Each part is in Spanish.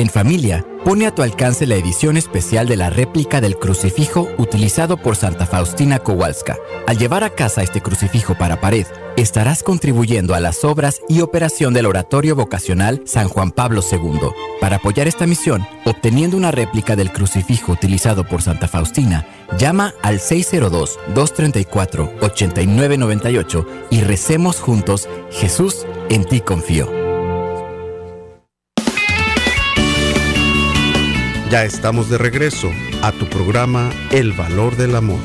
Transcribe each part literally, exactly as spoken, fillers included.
En familia, pone a tu alcance la edición especial de la réplica del crucifijo utilizado por Santa Faustina Kowalska. Al llevar a casa este crucifijo para pared, estarás contribuyendo a las obras y operación del Oratorio Vocacional San Juan Pablo segundo. Para apoyar esta misión, obteniendo una réplica del crucifijo utilizado por Santa Faustina, llama al seis cero dos, dos tres cuatro, ocho nueve nueve ocho y recemos juntos: Jesús, en ti confío. Ya estamos de regreso a tu programa El Valor del Amor.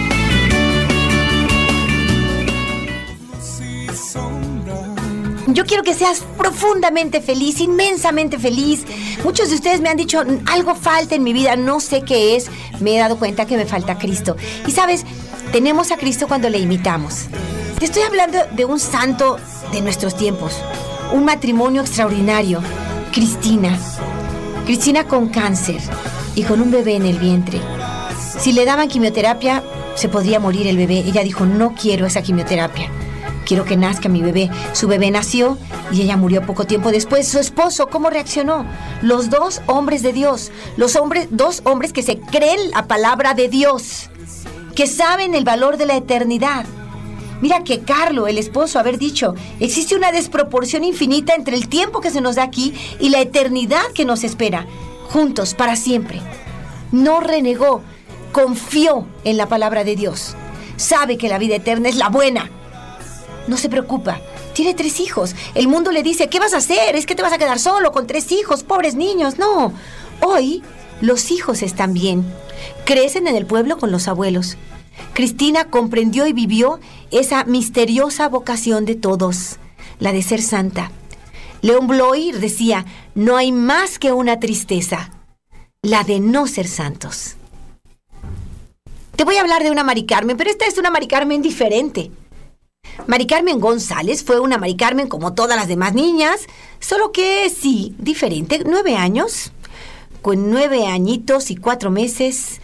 Yo quiero que seas profundamente feliz, inmensamente feliz. Muchos de ustedes me han dicho, algo falta en mi vida, no sé qué es. Me he dado cuenta que me falta Cristo. Y sabes, tenemos a Cristo cuando le imitamos. Te estoy hablando de un santo de nuestros tiempos, un matrimonio extraordinario, Cristina. Cristina con cáncer y con un bebé en el vientre. Si le daban quimioterapia, se podría morir el bebé. Ella dijo, no quiero esa quimioterapia. Quiero que nazca mi bebé. Su bebé nació y ella murió poco tiempo después. Su esposo, ¿cómo reaccionó? Los dos hombres de Dios. Los hombres, dos hombres que se creen la palabra de Dios, que saben el valor de la eternidad. Mira que Carlo, el esposo, haber dicho, existe una desproporción infinita entre el tiempo que se nos da aquí y la eternidad que nos espera, juntos, para siempre. No renegó, confió en la palabra de Dios. Sabe que la vida eterna es la buena. No se preocupa, tiene tres hijos. El mundo le dice, ¿qué vas a hacer? ¿Es que te vas a quedar solo con tres hijos, pobres niños? No, hoy los hijos están bien. Crecen en el pueblo con los abuelos. Cristina comprendió y vivió esa misteriosa vocación de todos, la de ser santa. León Bloy decía, no hay más que una tristeza, la de no ser santos. Te voy a hablar de una Mari Carmen, pero esta es una Mari Carmen diferente. Mari Carmen González fue una Mari Carmen como todas las demás niñas, solo que sí, diferente, nueve años, con nueve añitos y cuatro meses.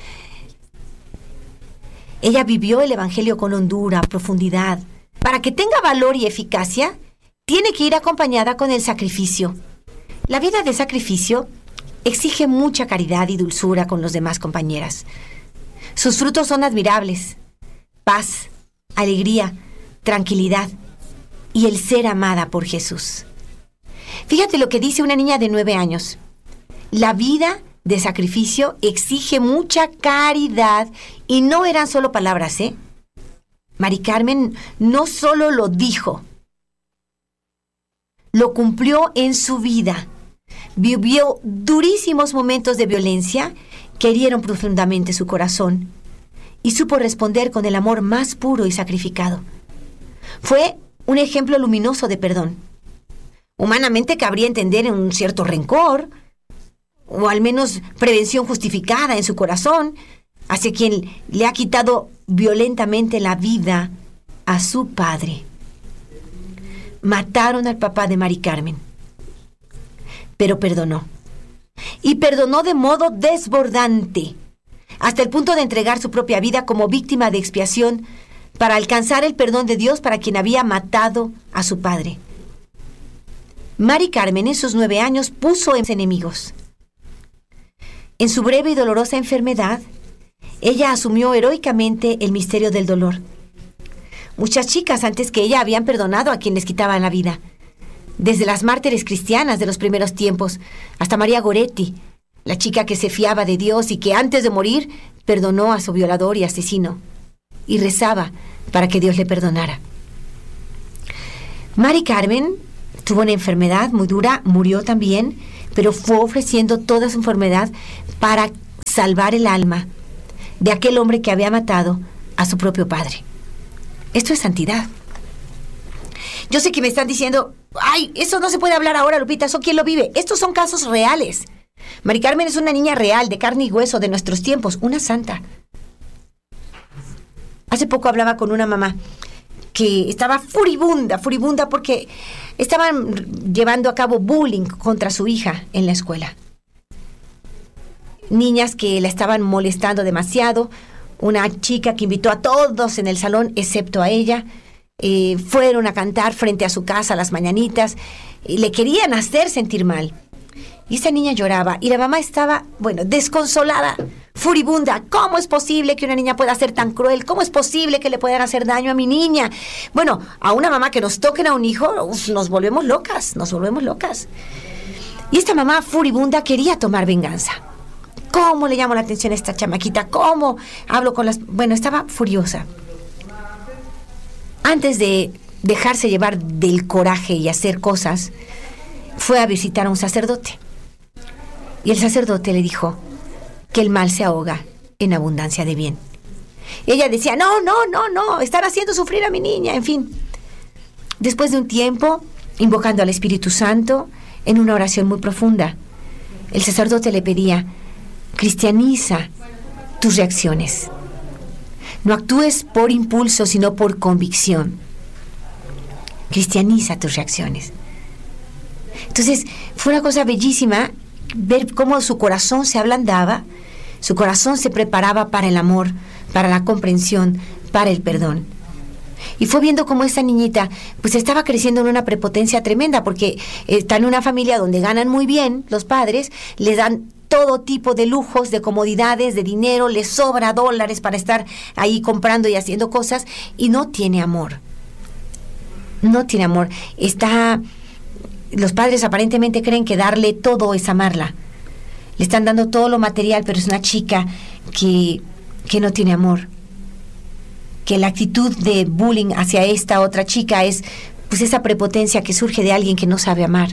Ella vivió el Evangelio con hondura, profundidad. Para que tenga valor y eficacia, tiene que ir acompañada con el sacrificio. La vida de sacrificio exige mucha caridad y dulzura con los demás compañeras. Sus frutos son admirables: paz, alegría, tranquilidad y el ser amada por Jesús. Fíjate lo que dice una niña de nueve años. La vida de sacrificio exige mucha caridad, y no eran solo palabras, ¿eh? Mari Carmen no solo lo dijo, lo cumplió en su vida. Vivió durísimos momentos de violencia que hirieron profundamente su corazón y supo responder con el amor más puro y sacrificado. Fue un ejemplo luminoso de perdón. Humanamente cabría entender un cierto rencor, o al menos prevención justificada en su corazón hacia quien le ha quitado violentamente la vida a su padre. Mataron al papá de Mari Carmen, pero perdonó. Y perdonó de modo desbordante, hasta el punto de entregar su propia vida como víctima de expiación para alcanzar el perdón de Dios para quien había matado a su padre. Mari Carmen en sus nueve años puso en enemigos. En su breve y dolorosa enfermedad, ella asumió heroicamente el misterio del dolor. Muchas chicas antes que ella habían perdonado a quienes quitaban la vida, desde las mártires cristianas de los primeros tiempos hasta María Goretti, la chica que se fiaba de Dios y que antes de morir perdonó a su violador y asesino y rezaba para que Dios le perdonara. Mari Carmen tuvo una enfermedad muy dura, murió también, pero fue ofreciendo toda su enfermedad para salvar el alma de aquel hombre que había matado a su propio padre. Esto es santidad. Yo sé que me están diciendo, ay, eso no se puede hablar ahora, Lupita, ¿eso quién lo vive? Estos son casos reales. Mari Carmen es una niña real, de carne y hueso, de nuestros tiempos, una santa. Hace poco hablaba con una mamá que estaba furibunda, furibunda porque estaban llevando a cabo bullying contra su hija en la escuela. Niñas que la estaban molestando demasiado, una chica que invitó a todos en el salón, excepto a ella, eh, fueron a cantar frente a su casa las mañanitas, y le querían hacer sentir mal. Y esta niña lloraba y la mamá estaba, bueno, desconsolada, furibunda. ¿Cómo es posible que una niña pueda ser tan cruel? ¿Cómo es posible que le puedan hacer daño a mi niña? Bueno, a una mamá que nos toquen a un hijo, uf, nos volvemos locas, nos volvemos locas. Y esta mamá furibunda quería tomar venganza. ¿Cómo le llamo la atención a esta chamaquita? ¿Cómo hablo con las...? Bueno, estaba furiosa. Antes de dejarse llevar del coraje y hacer cosas, fue a visitar a un sacerdote. Y el sacerdote le dijo que el mal se ahoga en abundancia de bien. Ella decía, no, no, no, no, están haciendo sufrir a mi niña, en fin. Después de un tiempo, invocando al Espíritu Santo, en una oración muy profunda, el sacerdote le pedía, cristianiza tus reacciones. No actúes por impulso, sino por convicción. Cristianiza tus reacciones. Entonces, fue una cosa bellísima ver cómo su corazón se ablandaba, su corazón se preparaba para el amor, para la comprensión, para el perdón. Y fue viendo cómo esta niñita pues estaba creciendo en una prepotencia tremenda, porque está en una familia donde ganan muy bien los padres, le dan todo tipo de lujos, de comodidades, de dinero, le sobra dólares para estar ahí comprando y haciendo cosas, y no tiene amor. No tiene amor. Está... Los padres aparentemente creen que darle todo es amarla. Le están dando todo lo material, pero es una chica que, que no tiene amor. Que la actitud de bullying hacia esta otra chica es pues esa prepotencia que surge de alguien que no sabe amar.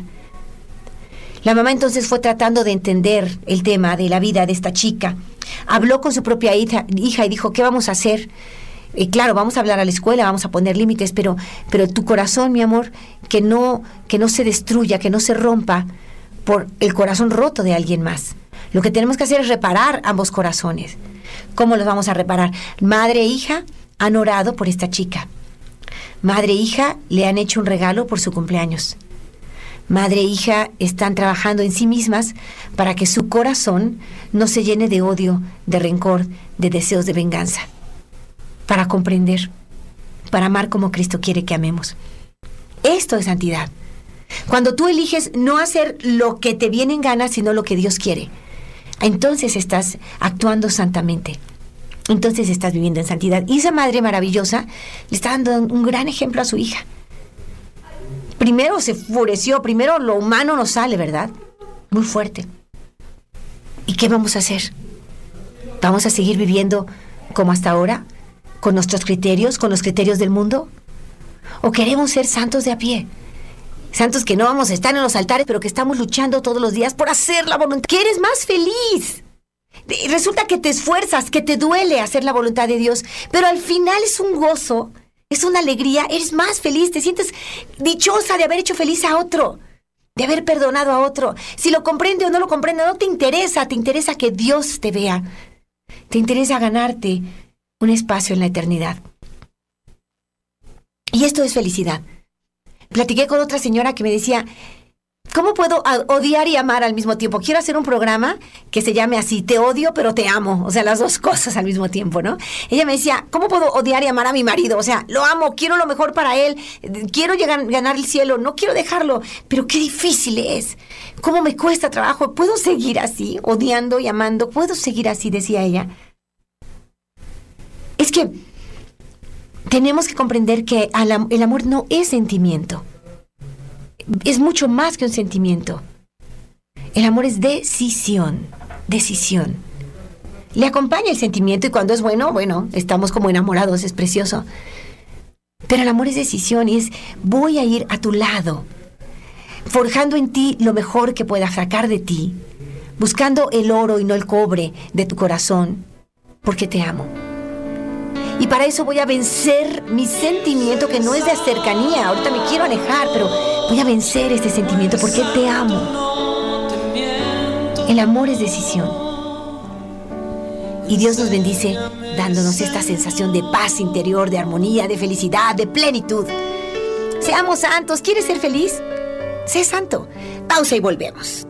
La mamá entonces fue tratando de entender el tema de la vida de esta chica. Habló con su propia hija, hija y dijo, ¿qué vamos a hacer? Eh, claro, vamos a hablar a la escuela, vamos a poner límites, pero, pero tu corazón, mi amor, que no, que no se destruya, que no se rompa por el corazón roto de alguien más. Lo que tenemos que hacer es reparar ambos corazones. ¿Cómo los vamos a reparar? Madre e hija han orado por esta chica. Madre e hija le han hecho un regalo por su cumpleaños. Madre e hija están trabajando en sí mismas para que su corazón no se llene de odio, de rencor, de deseos de venganza. Para comprender, para amar como Cristo quiere que amemos. Esto es santidad. Cuando tú eliges no hacer lo que te viene en gana, sino lo que Dios quiere, entonces estás actuando santamente. Entonces estás viviendo en santidad. Y esa madre maravillosa le está dando un gran ejemplo a su hija. Primero se enfureció, primero lo humano nos sale, ¿verdad? Muy fuerte. ¿Y qué vamos a hacer? ¿Vamos a seguir viviendo como hasta ahora? ¿Con nuestros criterios, con los criterios del mundo? ¿O queremos ser santos de a pie? Santos que no vamos a estar en los altares, pero que estamos luchando todos los días por hacer la voluntad. ¿Que eres más feliz? Resulta que te esfuerzas, que te duele hacer la voluntad de Dios, pero al final es un gozo, es una alegría, eres más feliz, te sientes dichosa de haber hecho feliz a otro, de haber perdonado a otro. Si lo comprende o no lo comprende, no te interesa, te interesa que Dios te vea, te interesa ganarte un espacio en la eternidad. Y esto es felicidad. Platiqué con otra señora que me decía, ¿cómo puedo odiar y amar al mismo tiempo? Quiero hacer un programa que se llame así, te odio pero te amo, o sea, las dos cosas al mismo tiempo, ¿no? Ella me decía, ¿cómo puedo odiar y amar a mi marido? O sea, lo amo, quiero lo mejor para él, quiero llegar, ganar el cielo, no quiero dejarlo, pero qué difícil es, cómo me cuesta trabajo, ¿puedo seguir así, odiando y amando? ¿Puedo seguir así?, decía ella. Es que tenemos que comprender que el amor no es sentimiento. Es mucho más que un sentimiento. El amor es decisión, decisión. Le acompaña el sentimiento y cuando es bueno, bueno, estamos como enamorados, es precioso. Pero el amor es decisión y es voy a ir a tu lado, forjando en ti lo mejor que pueda sacar de ti, buscando el oro y no el cobre de tu corazón, porque te amo. Y para eso voy a vencer mi sentimiento que no es de cercanía. Ahorita me quiero alejar, pero voy a vencer este sentimiento porque te amo. El amor es decisión. Y Dios nos bendice dándonos esta sensación de paz interior, de armonía, de felicidad, de plenitud. Seamos santos. ¿Quieres ser feliz? Sé santo. Pausa y volvemos.